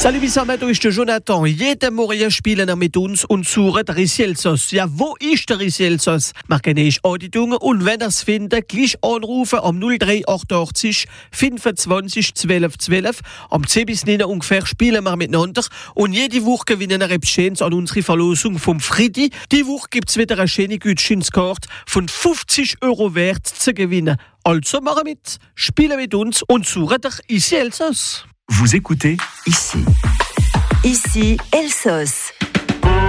Salut zusammen, du ist der Jonathan. Jeden Morgen spielen wir mit uns und suchen den Risselsos. Ja, wo ist der Risselsos? Wir kennen Auditung und wenn ihr es findet, gleich anrufen am 0388 25 12 12. Am 10 bis 9 ungefähr spielen wir miteinander und jede Woche gewinnen wir etwas Schönes an unsere Verlosung vom Friedi. Die Woche gibt es wieder eine schöne Gutscheinskarte von 50 € wert zu gewinnen. Also machen mit, spielen mit uns und suchen den Risselsos. Vous écoutez ici. Ici, Elsos.